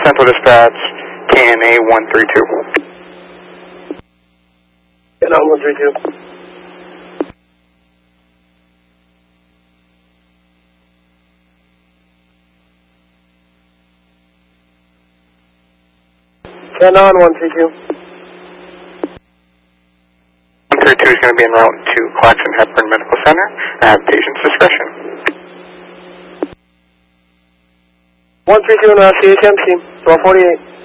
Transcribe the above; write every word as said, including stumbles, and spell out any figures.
Central Dispatch, K N A one three two. K N A one three two. K N A one three two. one three two is going to be en route to Claxon Hepburn Medical Center. I have patient's discretion. one three two in uh, C H M C, twelve forty-eight.